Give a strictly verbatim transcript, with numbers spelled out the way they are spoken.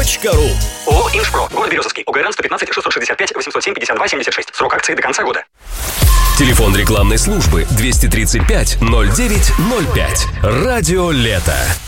точка ру. ООО «Иншпро». Город Березовский. ОГРН сто пятнадцать шестьсот шестьдесят пять восемьсот семь пятьдесят два семьдесят шесть. Срок акции до конца года. Телефон рекламной службы двести тридцать пять ноль девять ноль пять. Радио «Лето».